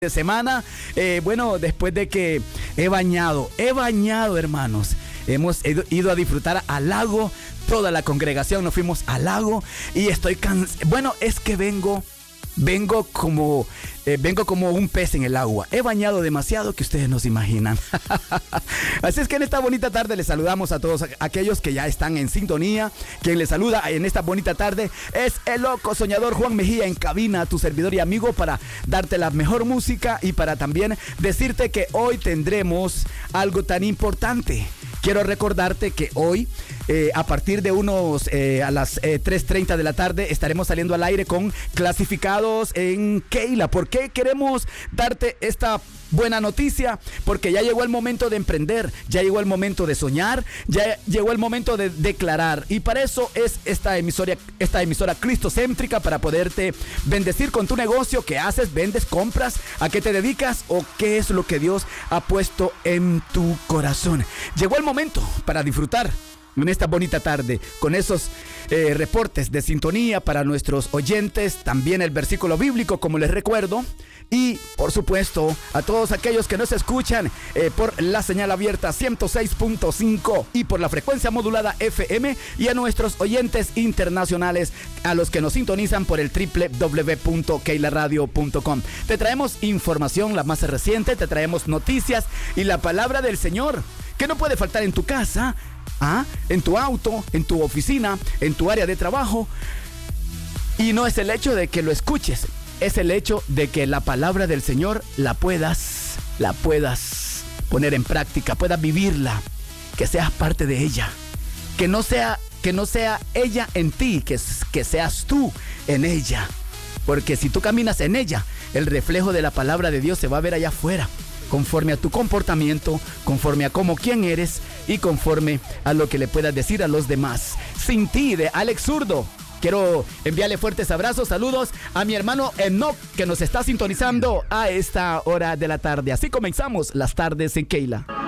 de semana. Bueno, después de que he bañado, hermanos. Hemos ido a disfrutar al lago. Toda la congregación nos fuimos al lago y estoy cansado. Bueno, es que vengo como un pez en el agua. He bañado demasiado que ustedes no se imaginan. Así es que en esta bonita tarde les saludamos a todos aquellos que ya están en sintonía. Quien les saluda en esta bonita tarde es el loco soñador Juan Mejía en cabina, tu servidor y amigo, para darte la mejor música y para también decirte que hoy tendremos algo tan importante. Quiero recordarte que hoy, a partir de a las 3:30 de la tarde, estaremos saliendo al aire con Clasificados en Keila. ¿Por qué queremos darte esta buena noticia? Porque ya llegó el momento de emprender, ya llegó el momento de soñar, ya llegó el momento de declarar. Y para eso es esta emisora cristocéntrica, para poderte bendecir con tu negocio. ¿Qué haces? ¿Vendes? ¿Compras? ¿A qué te dedicas? ¿O qué es lo que Dios ha puesto en tu corazón? Llegó el momento para disfrutar en esta bonita tarde con esos reportes de sintonía para nuestros oyentes, también el versículo bíblico, como les recuerdo, y por supuesto a todos aquellos que nos escuchan por la señal abierta 106.5 y por la frecuencia modulada FM, y a nuestros oyentes internacionales, a los que nos sintonizan por el www.keilaradio.com. Te traemos información, la más reciente, te traemos noticias y la palabra del Señor, que no puede faltar en tu casa, en tu auto, en tu oficina, en tu área de trabajo. Y no es el hecho de que lo escuches, es el hecho de que la palabra del Señor la puedas poner en práctica, puedas vivirla, que seas parte de ella, que no sea ella en ti, que seas tú en ella. Porque si tú caminas en ella, el reflejo de la palabra de Dios se va a ver allá afuera, conforme a tu comportamiento, conforme a quién eres y conforme a lo que le puedas decir a los demás. Sin ti, de Alex Zurdo. Quiero enviarle fuertes abrazos, saludos a mi hermano Enoch, que nos está sintonizando a esta hora de la tarde. Así comenzamos las tardes en Keila.